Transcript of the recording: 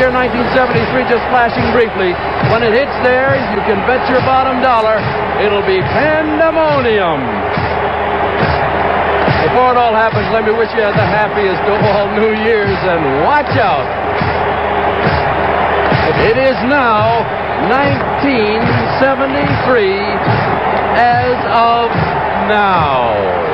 year 1973 just flashing briefly. When it hits there, you can bet your bottom dollar it'll be pandemonium. Before it all happens, let me wish you the happiest of all New Year's, and watch out. It is now 1973 as of now.